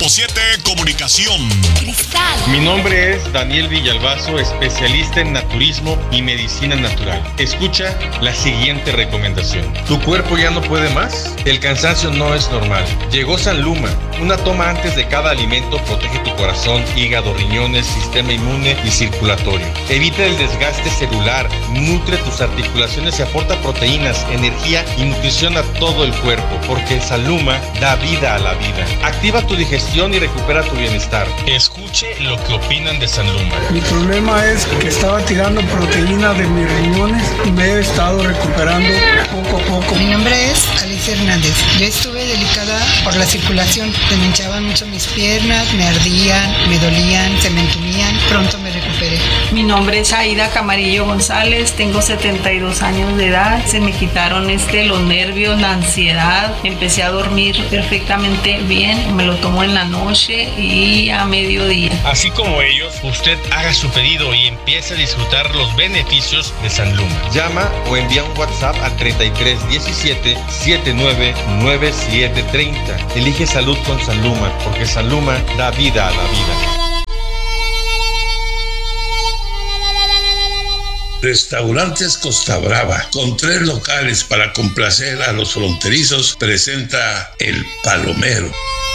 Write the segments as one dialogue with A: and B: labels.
A: 100.7 Comunicación.
B: Cristal.
C: Mi nombre es Daniel Villalbazo, especialista en naturismo y medicina natural. Escucha la siguiente recomendación. ¿Tu cuerpo ya no puede más? El cansancio no es normal. Llegó Sanluma. Una toma antes de cada alimento protege tu corazón, hígado, riñones, sistema inmune y circulatorio. Evita el desgaste celular, nutre tus articulaciones y aporta proteínas, energía y nutrición a todo el cuerpo, porque Sanluma da vida a la vida. Activa tu digestión y recupera tu bienestar. Escuche lo que opinan de Sanluma.
D: Mi problema es que estaba tirando proteína de mis riñones y me he estado recuperando poco a poco.
E: Mi nombre es Alicia Hernández. Yo estuve delicada por la circulación. Se me hinchaban mucho mis piernas, me ardían, me dolían, se me entumían. Pronto me recuperé.
F: Mi nombre es Aida Camarillo González, tengo 72 años de edad. Se me quitaron los nervios, la ansiedad. Empecé a dormir perfectamente bien. Me lo tomo en la noche y a mediodía.
C: Así como ellos, usted haga su pedido y empiece a disfrutar los beneficios de Sanluma. Llama o envía un WhatsApp al 3317 799730. Elige salud con Sanluma, porque Sanluma da vida a la vida.
G: Restaurantes Costa Brava, con 3 locales para complacer a los fronterizos, presenta El Palomero.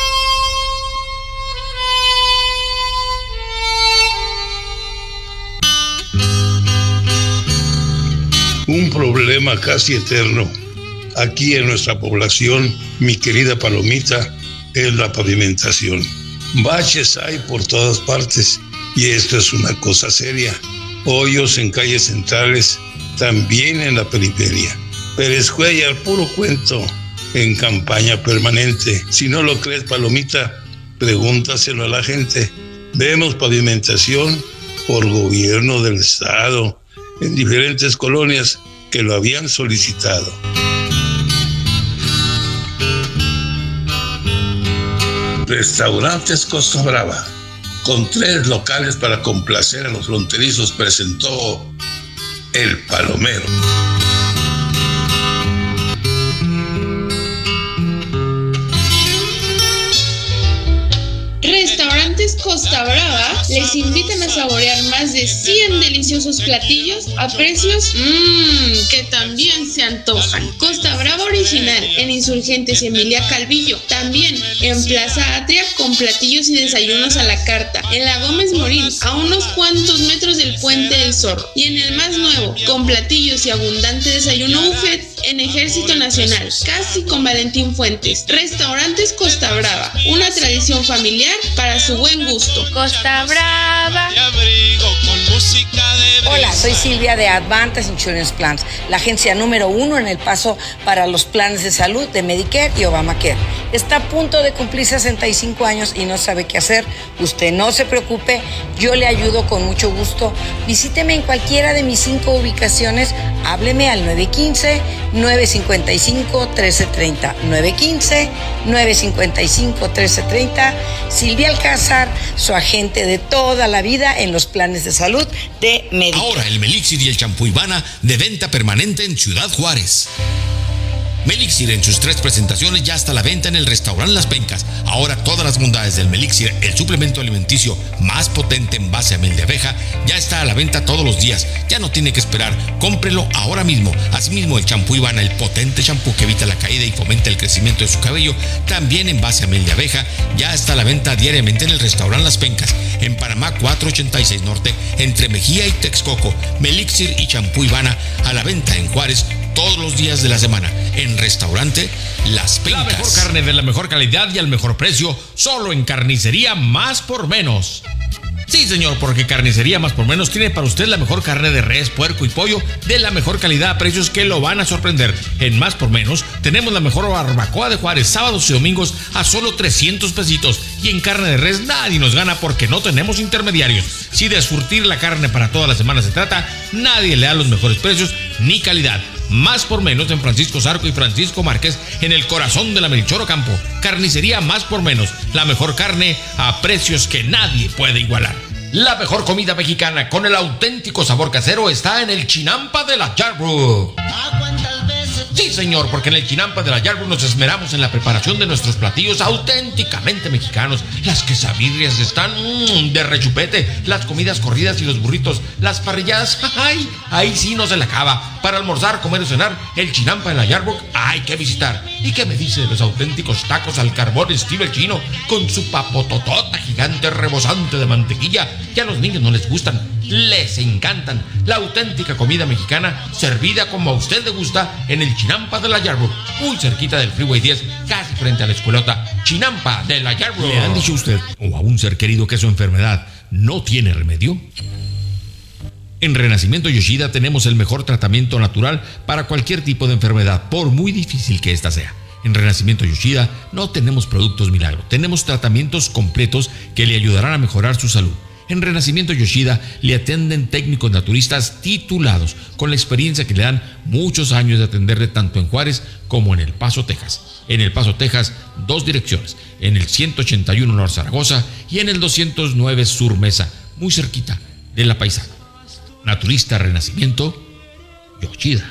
G: Un problema casi eterno aquí en nuestra población, mi querida Palomita, es la pavimentación. Baches hay por todas partes y esto es una cosa seria. Hoyos en calles centrales, también en la periferia. Pérez Cuellar, puro cuento, en campaña permanente. Si no lo crees, Palomita, pregúntaselo a la gente. Vemos pavimentación por gobierno del estado en diferentes colonias que lo habían solicitado. Restaurantes Costa Brava, con 3 locales para complacer a los fronterizos, presentó El Palomero.
H: Restaurantes Costa Brava les invitan a saborear más de 100 deliciosos platillos a precios que también se antojan. Costa Brava Original en Insurgentes y Emilia Calvillo. También en Plaza Atria con platillos y desayunos a la carta. En la Gómez Morín, a unos cuantos metros del Puente del Zorro. Y en el más nuevo, con platillos y abundante desayuno buffet en Ejército Nacional, casi con Valentín Fuentes. Restaurantes Costa Brava, una tradición familiar para su buen gusto.
B: Costa Brava.
I: Hola, soy Silvia de Advantage Insurance Plans, la agencia número 1 en El Paso para los planes de salud de Medicare y Obamacare. Está a punto de cumplir 65 años y no sabe qué hacer. Usted no se preocupe, yo le ayudo con mucho gusto. Visíteme en cualquiera de mis 5 ubicaciones. Hábleme al 915-955-1330. 915-955-1330. Silvia Alcázar, su agente de toda la vida en los planes de salud de Medicare.
J: Ahora el Melixir y el champú Ivana de venta permanente en Ciudad Juárez. Melixir en sus 3 presentaciones ya está a la venta en el restaurante Las Pencas. Ahora todas las bondades del Melixir, el suplemento alimenticio más potente en base a miel de abeja, ya está a la venta todos los días. Ya no tiene que esperar, cómprelo ahora mismo. Asimismo el champú Ivana, el potente champú que evita la caída y fomenta el crecimiento de su cabello, también en base a miel de abeja, ya está a la venta diariamente en el restaurante Las Pencas, en Panamá 486 Norte, entre Mejía y Texcoco. Melixir y champú Ivana a la venta en Juárez todos los días de la semana en restaurante Las Pencas.
K: La mejor carne de la mejor calidad y al mejor precio, solo en Carnicería Más por Menos. Sí, señor, porque Carnicería Más por Menos tiene para usted la mejor carne de res, puerco y pollo de la mejor calidad a precios que lo van a sorprender. En Más por Menos tenemos la mejor barbacoa de Juárez, sábados y domingos a solo 300 pesitos. Y en carne de res nadie nos gana porque no tenemos intermediarios. Si de surtir la carne para toda la semana se trata, nadie le da los mejores precios ni calidad. Más por Menos en Francisco Zarco y Francisco Márquez, en el corazón de la Melchor Ocampo. Carnicería Más por Menos, la mejor carne a precios que nadie puede igualar. La mejor comida mexicana con el auténtico sabor casero está en el Chinampa de la Yarbrough. Sí, señor, porque en el Chinampa de la Yarbrough nos esmeramos en la preparación de nuestros platillos auténticamente mexicanos. Las quesabirrias están de rechupete, las comidas corridas y los burritos, las parrilladas, ¡ay! Ahí sí no se la acaba. Para almorzar, comer o cenar, el Chinampa de la Yarbrough hay que visitar. ¿Y qué me dice de los auténticos tacos al carbón estilo el chino, con su papototota gigante rebosante de mantequilla, que a los niños no les gustan, les encantan? La auténtica comida mexicana servida como a usted le gusta en el Chinampa de la Yarbrough, muy cerquita del Freeway 10, casi frente a la escuelota. Chinampa de la Yarbrough. ¿Le han dicho a usted o a un ser querido que su enfermedad no tiene remedio? En Renacimiento Yoshida tenemos el mejor tratamiento natural para cualquier tipo de enfermedad, por muy difícil que ésta sea. En Renacimiento Yoshida no tenemos productos milagro, tenemos tratamientos completos que le ayudarán a mejorar su salud. En Renacimiento Yoshida le atienden técnicos naturistas titulados, con la experiencia que le dan muchos años de atenderle tanto en Juárez como en El Paso, Texas. En El Paso, Texas, 2 direcciones, en el 181 North Zaragoza y en el 209 Sur Mesa, muy cerquita de La Paisana. Naturista Renacimiento Yoshida.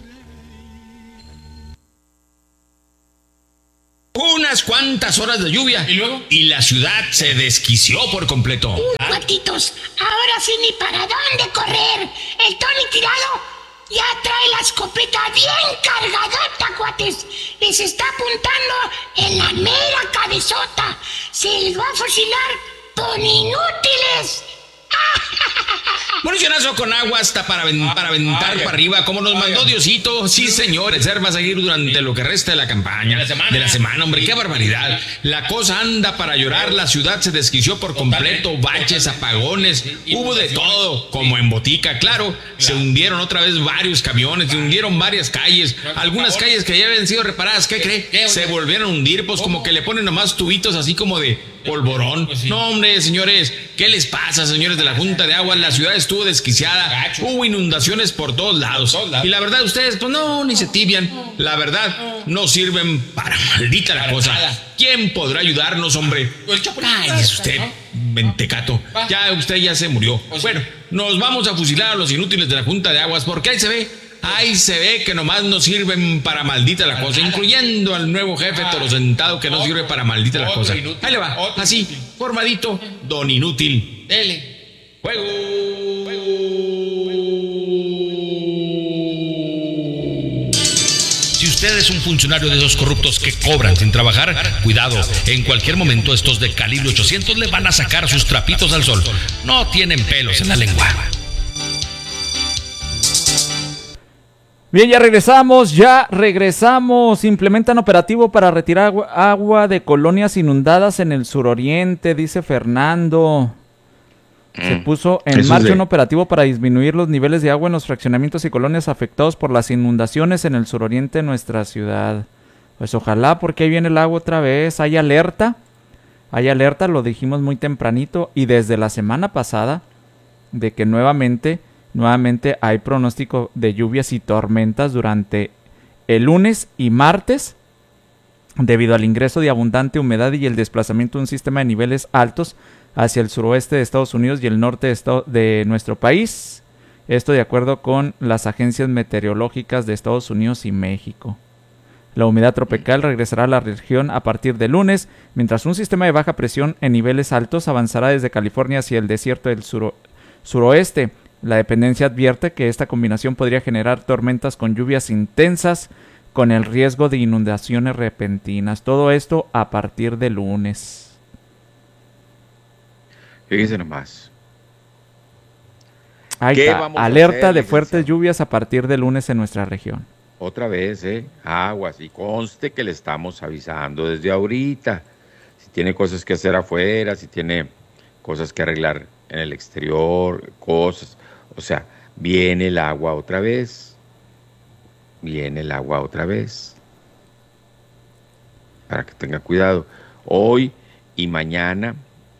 K: Unas cuantas horas de lluvia y luego la ciudad se desquició por completo.
B: Cuatitos, ahora sí ni para dónde correr. El Tony tirado ya trae la escopeta bien cargadota, cuates. Les está apuntando en la mera cabezota. Se les va a fusilar con inútiles.
K: Municionazo con agua hasta para aventar para arriba, como nos mandó Diosito. Sí, señor, reserva seguir durante lo que resta de la campaña, de la semana, hombre, qué barbaridad. La cosa anda para llorar, la ciudad se desquició por completo, baches, apagones, hubo de todo, como en Botica, claro. Se hundieron otra vez varios camiones, se hundieron varias calles, algunas calles que ya habían sido reparadas, ¿qué cree? Se volvieron a hundir, pues como que le ponen nomás tubitos así como de polvorón. No, hombre, señores, ¿qué les pasa, señores de la Junta de Agua? La ciudad estuvo desquiciada, hubo inundaciones por todos lados. Y la verdad, ustedes, pues no, ni se tibian. La verdad, no sirven para maldita la cosa. ¿Quién podrá ayudarnos, hombre? Ay, es usted, mentecato. Ya usted ya se murió. Bueno, nos vamos a fusilar a los inútiles de la Junta de Aguas, porque ahí se ve que nomás no sirven para maldita la cosa, incluyendo al nuevo jefe torosentado que no sirve para maldita la cosa. Ahí le va, así, formadito, don inútil. Dele. Juego. Si usted es un funcionario de esos corruptos que cobran sin trabajar, cuidado, en cualquier momento estos de calibre 800 le van a sacar sus trapitos al sol. No tienen pelos en la lengua.
A: Bien, ya regresamos. Implementan operativo para retirar agua de colonias inundadas en el suroriente, dice Fernando. Se puso en marcha un operativo para disminuir los niveles de agua en los fraccionamientos y colonias afectados por las inundaciones en el suroriente de nuestra ciudad. Pues ojalá, porque ahí viene el agua otra vez. Hay alerta, lo dijimos muy tempranito, y desde la semana pasada, de que nuevamente hay pronóstico de lluvias y tormentas durante el lunes y martes debido al ingreso de abundante humedad y el desplazamiento de un sistema de niveles altos hacia el suroeste de Estados Unidos y el norte de nuestro país. Esto de acuerdo con las agencias meteorológicas de Estados Unidos y México. La humedad tropical regresará a la región a partir de lunes, mientras un sistema de baja presión en niveles altos avanzará desde California hacia el desierto del suroeste. La dependencia advierte que esta combinación podría generar tormentas con lluvias intensas, con el riesgo de inundaciones repentinas. Todo esto a partir de lunes.
L: Fíjense nomás.
A: Ahí está, alerta de fuertes lluvias a partir de lunes en nuestra región.
L: Otra vez, aguas, y conste que le estamos avisando desde ahorita. Si tiene cosas que hacer afuera, si tiene cosas que arreglar en el exterior, cosas... O sea, viene el agua otra vez. Para que tenga cuidado. Hoy y mañana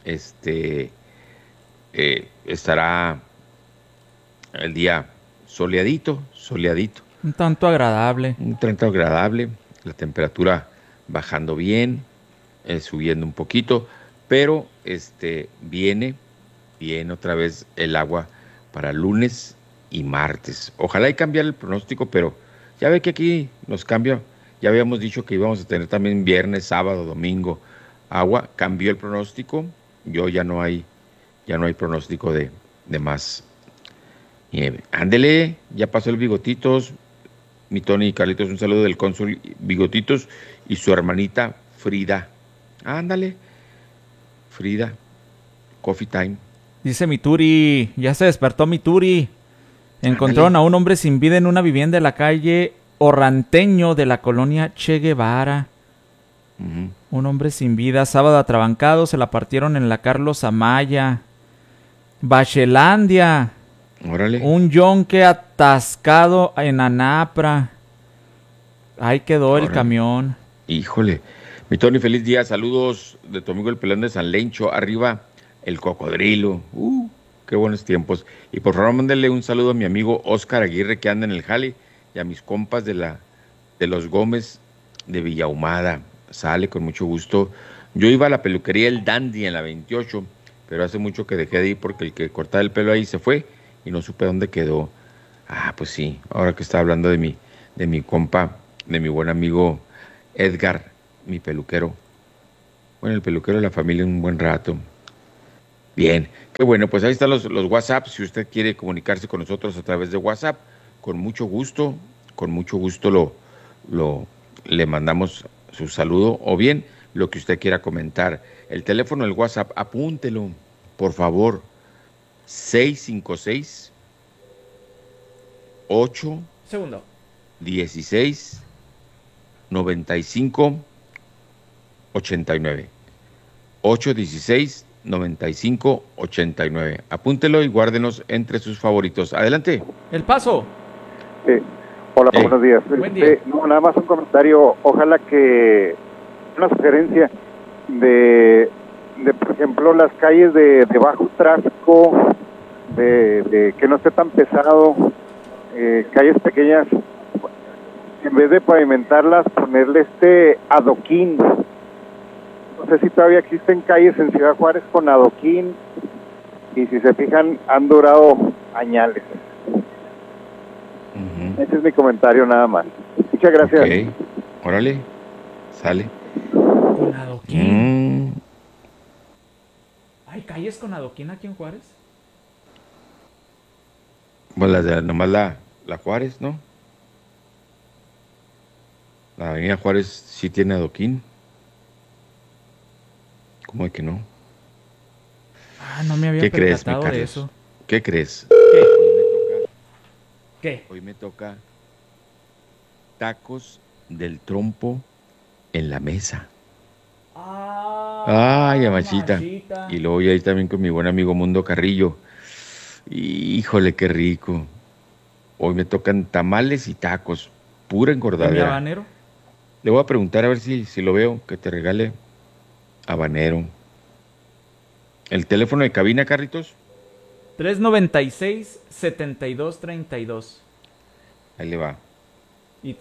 L: estará el día soleadito.
A: Un tanto agradable.
L: La temperatura bajando bien, subiendo un poquito. Pero viene otra vez el agua para lunes y martes. Ojalá y cambiar el pronóstico, pero Ya ve que aquí nos cambia. Ya habíamos dicho que íbamos a tener también viernes, sábado, domingo agua. Cambió el pronóstico. Ya no hay pronóstico de más nieve. Ándele, ya pasó el Bigotitos. Mi Tony y Carlitos, un saludo del cónsul Bigotitos y su hermanita Frida. Ándale, Frida, coffee time.
A: Dice mi Turi, ya se despertó mi Turi. Encontraron a un hombre sin vida en una vivienda de la calle Orranteño de la colonia Che Guevara. Un hombre sin vida, sábado atrabancado, se la partieron en la Carlos Amaya. Bachelandia.
L: Órale.
A: Un yonque atascado en Anapra. Ahí quedó el camión.
L: Híjole. Mi Tony, feliz día. Saludos de tu amigo el Pelón de San Lencho. Arriba el cocodrilo. Qué buenos tiempos. Y por favor, mándale un saludo a mi amigo Óscar Aguirre, que anda en el jale, y a mis compas de los Gómez de Villahumada. Sale con mucho gusto. Yo iba a la peluquería El Dandy en la 28, pero hace mucho que dejé de ir porque el que cortaba el pelo ahí se fue y no supe dónde quedó. Pues sí, ahora que estaba hablando de mi compa, de mi buen amigo Edgar, mi peluquero. Bueno, el peluquero de la familia un buen rato. Bien, qué bueno, pues ahí están los WhatsApp. Si usted quiere comunicarse con nosotros a través de WhatsApp, con mucho gusto le mandamos su saludo, o bien lo que usted quiera comentar. El teléfono del WhatsApp, apúntelo, por favor. 656 8
A: Segundo.
L: 16 95 89 816 95 89. Apúntelo y guárdenos entre sus favoritos. Adelante.
A: El paso.
M: Hola, buenos días.
A: Buen día.
M: No, nada más un comentario. Ojalá que una sugerencia de por ejemplo, las calles de bajo tráfico, de que no esté tan pesado, calles pequeñas, en vez de pavimentarlas, ponerle adoquín. No sé si todavía existen calles en Ciudad Juárez con adoquín, y si se fijan, han durado añales. Ese es mi comentario nada más. Muchas gracias.
L: Okay. Órale, sale.
A: Con adoquín. ¿Hay calles con adoquín aquí en Juárez?
L: Pues nomás la Juárez, ¿no? La avenida Juárez sí tiene adoquín. ¿Cómo es que no?
A: No me había percatado de eso.
L: ¿Qué crees?
A: ¿Qué?
L: Hoy me toca tacos del trompo en la mesa. Ay, Amachita. Y luego voy a ir también con mi buen amigo Mundo Carrillo. Híjole, qué rico. Hoy me tocan tamales y tacos. Pura engordadera.
A: ¿Habanero?
L: Le voy a preguntar a ver si lo veo, que te regale habanero. ¿El teléfono de cabina, Carritos?
A: 396-7232.
L: Ahí le va.
A: Y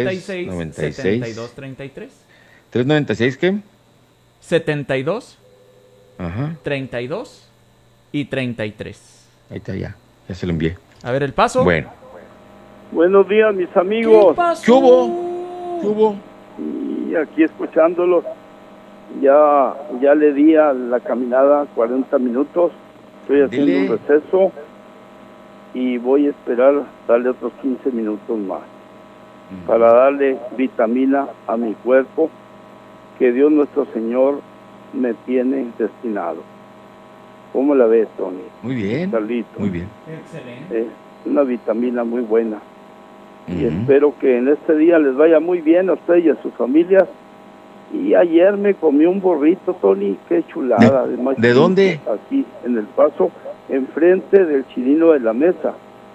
A: 396-7233.
L: ¿396 qué?
A: 72.
L: Ajá.
A: 32 y 33.
L: Ahí está, ya se lo envié.
A: A ver el paso.
L: Bueno.
N: Buenos días, mis amigos.
A: ¿Qué pasó?
L: ¿Qué hubo?
N: Y aquí escuchándolos. Ya le di a la caminada 40 minutos. Estoy haciendo un receso y voy a esperar darle otros 15 minutos más para darle vitamina a mi cuerpo que Dios nuestro Señor me tiene destinado. ¿Cómo la ves, Tony?
L: Muy bien.
N: Carlito.
L: Muy bien.
A: Excelente.
N: Una vitamina muy buena. Y espero que en este día les vaya muy bien a ustedes y a sus familias. Y ayer me comí un burrito, Tony, qué chulada.
L: ¿De dónde?
N: Aquí, en El Paso, enfrente del Chilino de la Mesa.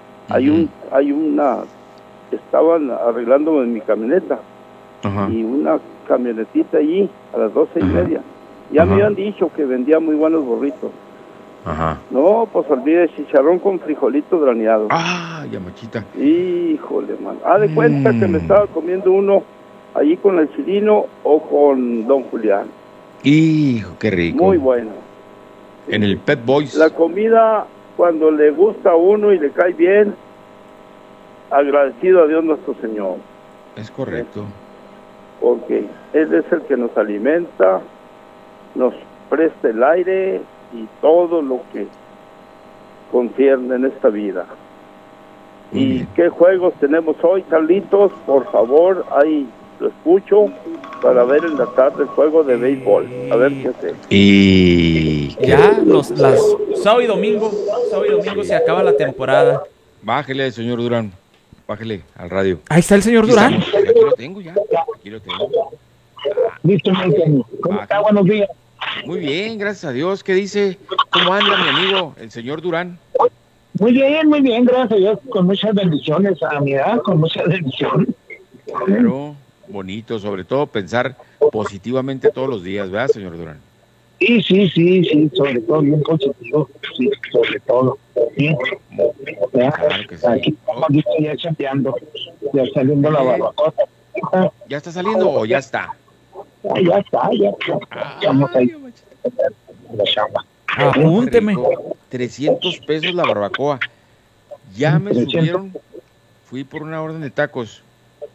N: Estaban arreglándome mi camioneta. Y una camionetita allí a las 12:30. Ya me habían dicho que vendía muy buenos burritos. No, pues olvide, chicharrón con frijolitos graneados.
L: Ya, Machita.
N: Híjole, man. De cuenta que me estaba comiendo uno allí con el Chilino o con Don Julián.
L: Hijo, qué rico.
N: Muy bueno.
L: En el Pet Boys.
N: La comida, cuando le gusta a uno y le cae bien, agradecido a Dios nuestro Señor.
L: Es correcto.
N: Porque Él es el que nos alimenta, nos presta el aire y todo lo que concierne en esta vida. ¿Y qué juegos tenemos hoy, Carlitos? Por favor, ahí lo escucho para ver en la tarde el juego de béisbol. A ver qué hace.
L: Y
A: ya, sábado y domingo se acaba la temporada.
L: Bájele, señor Durán. Bájele al radio.
A: Ahí está el señor Durán.
L: Aquí lo tengo ya. Aquí lo tengo.
O: Listo, ¿cómo está? Buenos días.
L: Muy bien, gracias a Dios. ¿Qué dice? ¿Cómo anda mi amigo, el señor Durán?
O: Muy bien, gracias a Dios. Con muchas bendiciones a mi edad, con muchas bendiciones.
L: Claro, bonito, sobre todo pensar positivamente todos los días, ¿verdad, señor Durán?
O: Sí, sobre todo bien positivo, sí, sobre todo. Sí.
L: Claro que sí.
O: Aquí estamos ya chambeando, ya saliendo la barbacoa.
L: ¿Ya está saliendo o ya está?
O: Ya está. Estamos ahí en la chamba.
A: Apúnteme.
L: 300 pesos la barbacoa. Ya me 300. Subieron, fui por una orden de tacos.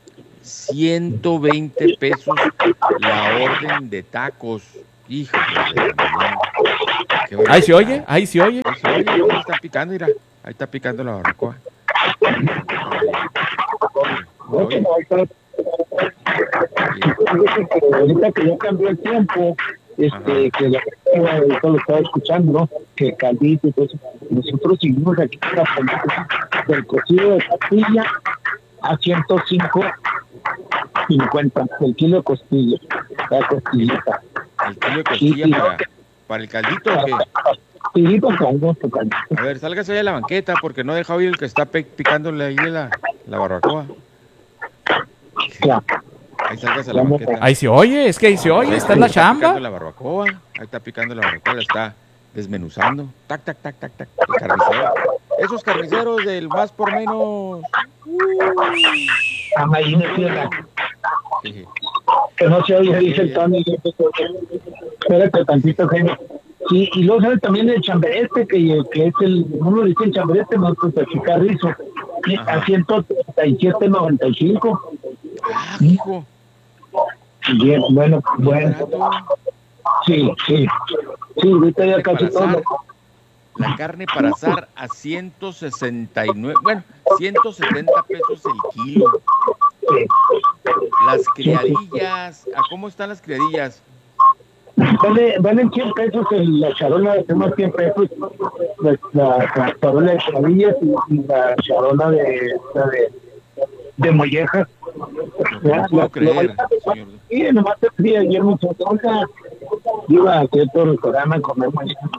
L: 120 pesos la orden de tacos. Hijo de
A: Ahí se oye.
L: Ahí está picando, mira. Ahí está picando la barbacoa.
O: Ahorita que ya cambió el tiempo, que la todo lo estaba escuchando, ¿no? Que caldito y todo eso. Nosotros seguimos aquí del cocido de costilla a 105.50 el kilo de costilla, la costillita.
L: ¿El kilo de costilla para el caldito o qué?
O: Sí, para caldito.
L: A ver, sálgase ahí a la banqueta porque no deja oír el que está picándole ahí la barbacoa.
O: Ya.
L: Ahí salgas a la banqueta.
A: Ahí se oye, es que ahí se oye, está en la chamba.
L: La barbacoa, ahí está picando la barbacoa, la está desmenuzando. Tac. El carnicero. Esos carniceros del más por menos.
O: Que no se oye, dice el Tony. Espérate tantito, genio. Sí, y luego sale también el chamberete, que es uno dice el chamberete, no, pues el carrizo, a 137.95.
L: Hijo.
O: Bien, bueno. Sí, ahorita ya casi todo.
L: La carne para asar a 169, 170 pesos el kilo.
O: Sí.
L: Las criadillas, ¿a cómo están las criadillas?
O: Valen 100 pesos la charola, tenemos 100 pesos la charola de criadillas y la charola de mollejas.
L: No puedo creer, señor.
O: Sí, nomás te fui ayer mucho. Iba a hacer todo el programa a comer mollejas.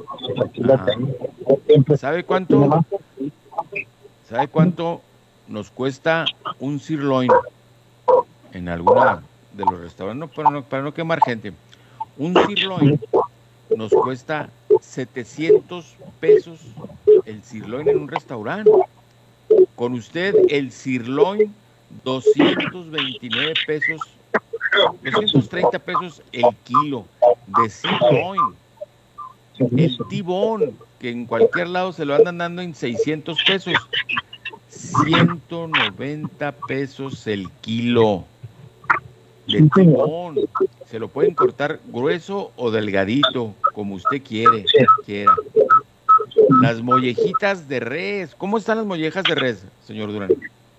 L: ¿Sabe cuánto? ¿Sabe cuánto nos cuesta un sirloin en alguna de los restaurantes? No, para no quemar gente. Un sirloin nos cuesta 700 pesos el sirloin en un restaurante. Con usted el sirloin 229 pesos, 230 pesos el kilo de sirloin. El tibón, que en cualquier lado se lo andan dando en 600 pesos, 190 pesos el kilo de tibón. Se lo pueden cortar grueso o delgadito, como usted quiera. Las mollejitas de res. ¿Cómo están las mollejas de res, señor Durán?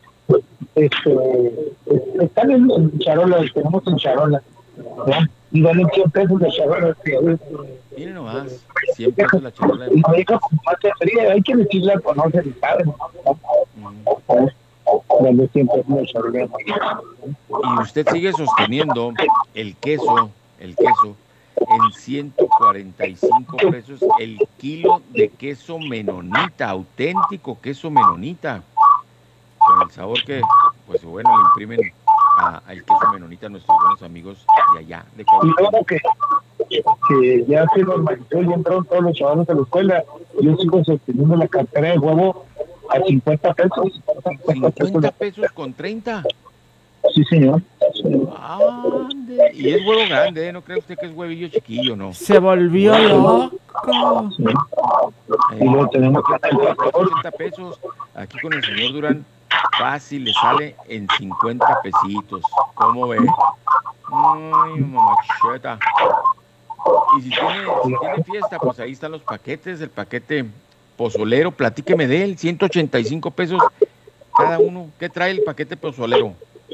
O: Están en charola, tenemos en charola, ¿verdad? Y valen 100 pesos la charola.
L: Miren nomás, 100 pesos la charola.
O: Y hay que decirle a conocer y sabe, vale 100 pesos la charola.
L: Y usted sigue sosteniendo el queso en 145 pesos el kilo de queso menonita, auténtico queso menonita, con el sabor que, pues bueno, le imprimen al queso menonita a nuestros buenos amigos de allá, de Coahuila.
O: Y luego que ya se normalizó y entraron todos los chavales a la escuela, yo sigo sosteniendo la cartera de huevo a 50 pesos.
L: 50 pesos con 30.
O: Sí, señor.
L: Y es huevo grande, ¿no cree usted que es huevillo chiquillo, no?
A: Se volvió loco.
O: Y luego tenemos
L: $80. Aquí con el señor Durán, fácil, le sale en 50 pesitos. ¿Cómo ve? Ay, mamacheta. Y si tiene fiesta, pues ahí están los paquetes, el paquete pozolero, platíqueme de él, 185 pesos cada uno. ¿Qué trae el paquete pozolero?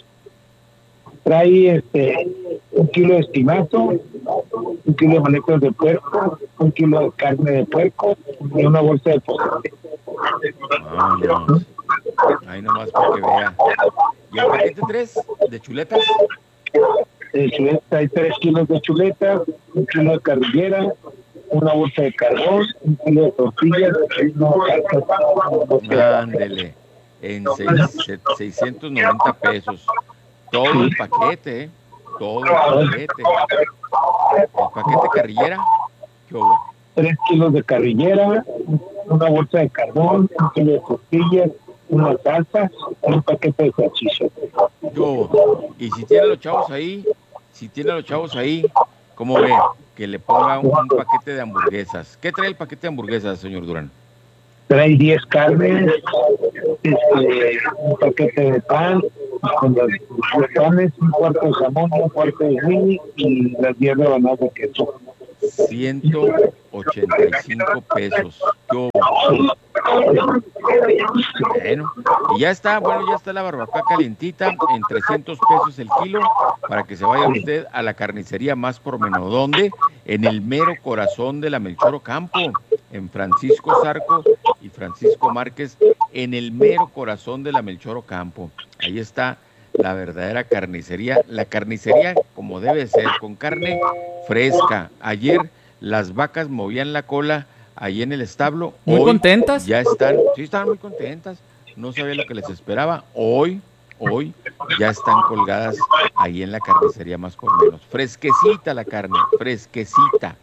O: Trae 1 kilo de espinazo, 1 kilo de manetas de puerco, 1 kilo de carne de puerco y una bolsa de pozole.
L: Ahí nomás para que vea. ¿Y el paquete 3 de chuletas?
O: De chuletas, hay 3 kilos de chuletas, 1 kilo de carrillera, una bolsa de carbón, 1 kilo de tortillas,
L: Ándele, en 690 pesos. Todo el paquete, todo el paquete. El paquete carrillera, ¿qué hubo?
O: 3 kilos de carrillera, una bolsa de carbón, 1 kilo de tortillas, una salsa, un paquete de salchicha.
L: Y si tiene los chavos ahí, ¿cómo ve? Que le ponga un paquete de hamburguesas. ¿Qué trae el paquete de hamburguesas, señor Durán?
O: Trae 10 carnes, un paquete de pan, con los panes, un cuarto de jamón, un cuarto de mini y las 10 rebanadas de queso.
L: 185 pesos. Bueno, y ya está la barbacoa calientita en 300 pesos el kilo para que se vaya usted a la carnicería Más por Menos. ¿Dónde? En el mero corazón de la Melchor Ocampo, en Francisco Zarco y Francisco Márquez, en el mero corazón de la Melchor Ocampo. Ahí está la verdadera carnicería, la carnicería como debe ser, con carne fresca. Ayer las vacas movían la cola ahí en el establo.
A: Muy contentas.
L: Ya están, sí, estaban muy contentas. No sabía lo que les esperaba. Hoy ya están colgadas ahí en la carnicería Más por Menos. Fresquecita la carne, fresquecita.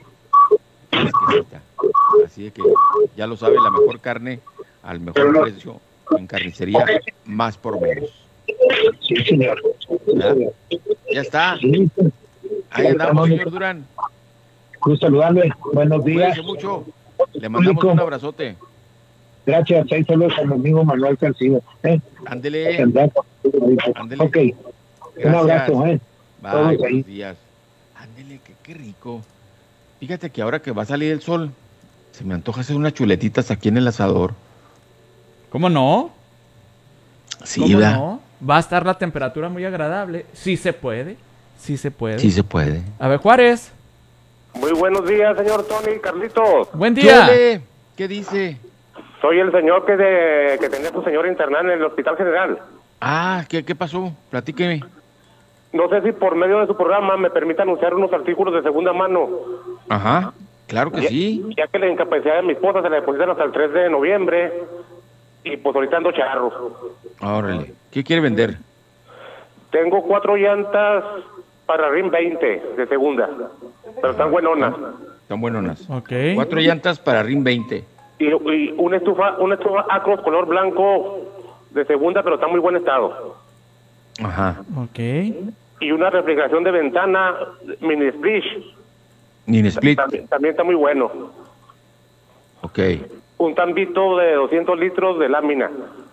L: Así de que ya lo sabe, la mejor carne al mejor precio en carnicería Más por Menos.
O: Sí, señor.
L: Ya está. Ahí andamos, señor Durán.
O: Gusto saludarle. Buenos días.
L: Cuídese mucho. Le mandamos un abrazote.
O: Gracias. Ahí saludos a mi amigo Manuel Salcido.
L: Ándele.
O: Ok. Un abrazo.
L: Bye, buenos días. Ándele, qué rico. Fíjate que ahora que va a salir el sol, se me antoja hacer unas chuletitas aquí en el asador.
A: ¿Cómo no?
L: Sí,
A: ¿Cómo
L: ¿verdad?
A: no? Va a estar la temperatura muy agradable. Sí se puede.
L: Sí se puede.
A: A ver, Juárez.
P: Muy buenos días, señor Tony, Carlitos.
A: Buen día.
L: ¿Qué dice?
P: Soy el señor que tenía a su señora internada en el Hospital General.
L: Ah, ¿qué pasó? Platíqueme.
P: No sé si por medio de su programa me permite anunciar unos artículos de segunda mano.
L: Ajá, claro que sí.
P: Ya que la incapacidad de mi esposa se la depositan hasta el 3 de noviembre. Y pues ahorita ando charro.
L: Órale. ¿Qué quiere vender?
P: Tengo 4 llantas para RIM 20 de segunda. Pero están buenonas.
L: Están buenonas.
A: Ok.
L: 4 llantas para RIM 20.
P: Y una estufa Acros color blanco de segunda, pero está en muy buen estado.
L: Ajá.
A: Ok.
P: Y una refrigeración de ventana mini split.
L: Mini split.
P: También está muy bueno.
L: Ok.
P: Un tambito de 200 litros de lámina.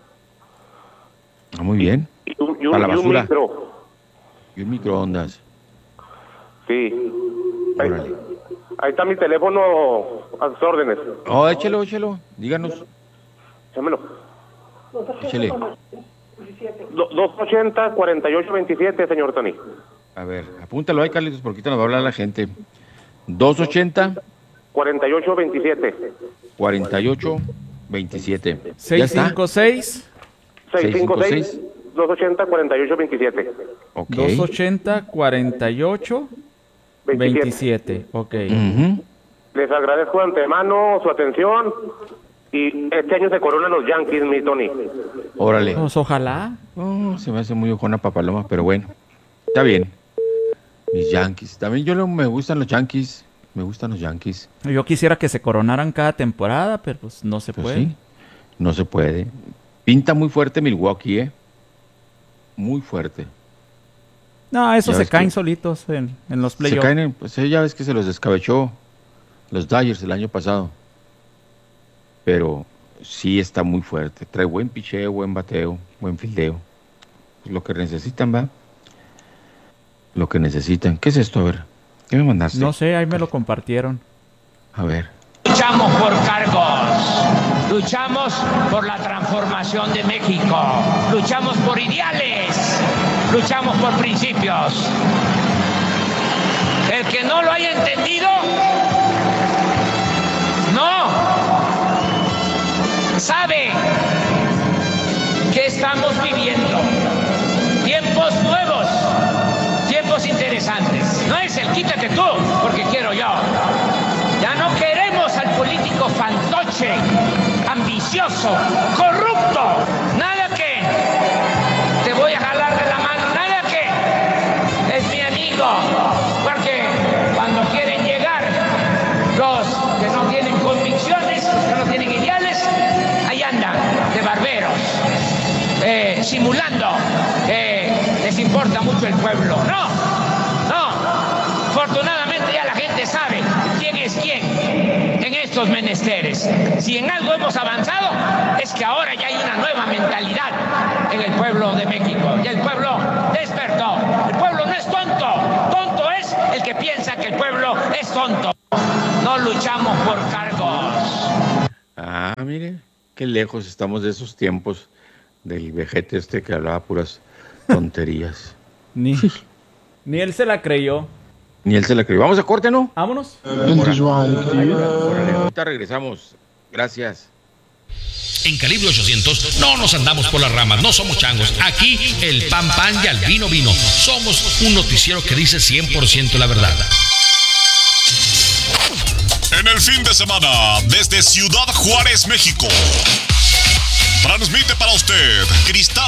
L: Muy bien.
P: Y un micro.
L: Y un microondas.
P: Sí. Ahí está mi teléfono a sus órdenes.
L: Oh, échelo. Díganos.
P: Échamelo.
L: Échele.
P: 280-4827, señor Tony.
L: A ver, apúntalo ahí, Carlitos, porque ahorita nos va a hablar la gente. 280
P: 4827.
L: 4827.
A: 656
P: 656 280 4827.
L: Ok.
A: 280 48 27. Ok.
P: Les agradezco de antemano su atención. Y este año se coronan los Yankees, mi Tony.
L: Órale.
A: Pues ojalá.
L: Se me hace muy ojona Papaloma, pero bueno. Está bien. Mis Yankees. También me gustan los Yankees.
A: Yo quisiera que se coronaran cada temporada, pero pues no se puede.
L: Sí, no se puede. Pinta muy fuerte Milwaukee, muy fuerte.
A: No, esos se caen solitos en los playoffs.
L: Se caen, pues ya ves que se los descabechó los Dodgers el año pasado. pero sí está muy fuerte. Trae buen picheo, buen bateo, buen fildeo. Pues lo que necesitan, ¿va? Lo que necesitan. ¿Qué es esto? A ver, ¿qué me mandaste?
A: No sé, ahí me lo compartieron.
L: A ver.
Q: Luchamos por cargos, luchamos por la transformación de México, luchamos por ideales, luchamos por principios. El que no lo haya entendido, no sabe que estamos viviendo tiempos nuevos, tiempos interesantes. No es el quítate tú, porque quiero yo. Ya no queremos al político fantoche, ambicioso, corrupto. Nada que te voy a jalar de la mano, nada que es mi amigo. Porque cuando quieren llegar los que no tienen convicciones, que no tienen ideales, ahí andan de barberos, simulando que les importa mucho el pueblo. No, afortunadamente ya la gente sabe quién es quién en estos menesteres. Si en algo hemos avanzado, es que ahora ya hay una nueva mentalidad en el pueblo de México. Ya el pueblo despertó. El pueblo no es tonto. Tonto es el que piensa que el pueblo es tonto. No luchamos por cargos.
L: Ah, mire, qué lejos estamos de esos tiempos del vejete este que hablaba puras tonterías.
A: Ni él se la creyó.
L: Ni él se la creyó. ¿Vamos a corte, no?
A: Vámonos.
L: Órale, ahorita regresamos. Gracias.
J: En Calibre 800 no nos andamos por las ramas, no somos changos. Aquí el pan y al vino. Somos un noticiero que dice 100% la verdad.
R: En el fin de semana, desde Ciudad Juárez, México, transmite para usted Cristal